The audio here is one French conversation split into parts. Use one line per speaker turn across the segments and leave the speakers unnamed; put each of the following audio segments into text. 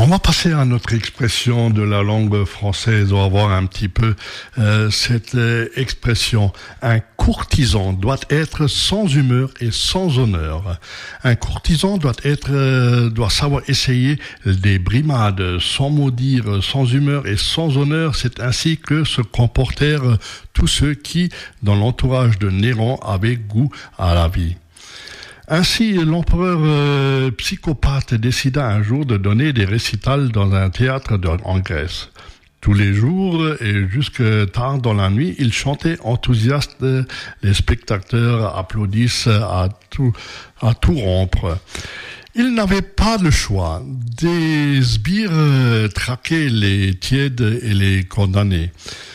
On va passer à notre expression de la langue française. On va voir un petit peu cette expression. Un courtisan doit être sans humeur et sans honneur. Un courtisan doit savoir essayer des brimades, sans maudire, sans humeur et sans honneur. C'est ainsi que se comportèrent tous ceux qui, dans l'entourage de Néron, avaient goût à la vie. Ainsi, l'empereur psychopathe décida un jour de donner des récitals dans un théâtre en Grèce. Tous les jours et jusque tard dans la nuit, il chantait enthousiaste. Les spectateurs applaudissent à tout rompre. Il n'avait pas le choix. Des sbires traquaient les tièdes et les condamnaient.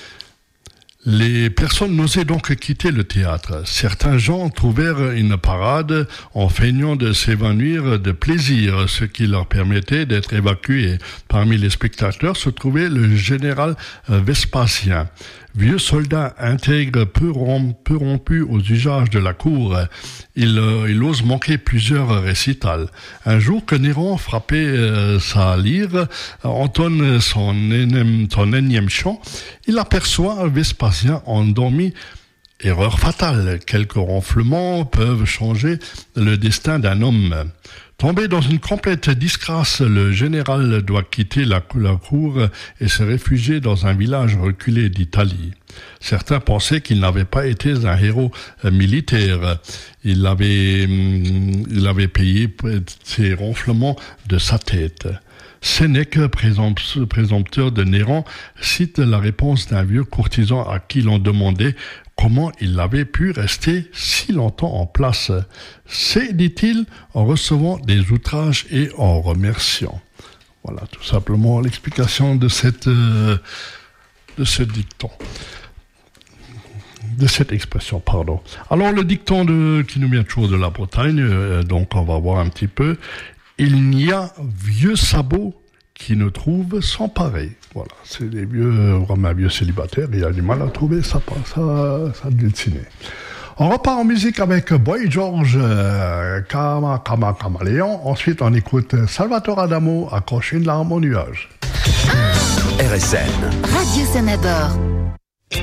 Les personnes n'osaient donc quitter le théâtre. Certains gens trouvèrent une parade en feignant de s'évanouir de plaisir, ce qui leur permettait d'être évacués. Parmi les spectateurs se trouvait le général Vespasien, vieux soldat intègre peu rompu aux usages de la cour. Il ose manquer plusieurs récitals. Un jour que Néron, frappé sa lyre, entonne son énième chant, il aperçoit Vespasien endormi. Erreur fatale, quelques ronflements peuvent changer le destin d'un homme. Tombé dans une complète disgrâce, le général doit quitter la cour et se réfugier dans un village reculé d'Italie. Certains pensaient qu'il n'avait pas été un héros militaire. Il avait payé ses ronflements de sa tête. Sénèque, présompteur de Néron, cite la réponse d'un vieux courtisan à qui l'on demandait comment il avait pu rester si longtemps en place. C'est, dit-il, en recevant des outrages et en remerciant. Voilà, tout simplement l'explication de ce dicton. De cette expression, pardon. Alors, le dicton qui nous vient toujours de la Bretagne, donc on va voir un petit peu. Il n'y a vieux sabot qui ne trouve sans pareil. Voilà, c'est des vieux, comme un vieux célibataire, il a du mal à trouver sa destinée. On repart en musique avec Boy George, Caméléon. Ensuite, on écoute Salvatore Adamo, Accrocher une larme au nuage.
RSN.
Radio Sanabord.